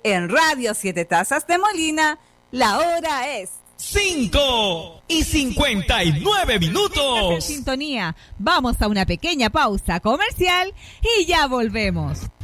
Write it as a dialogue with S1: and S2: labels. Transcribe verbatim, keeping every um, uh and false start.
S1: En Radio Siete Tazas de Molina, la hora es
S2: cinco y cincuenta y nueve minutos.
S3: En sintonía, vamos a una pequeña pausa comercial y ya volvemos.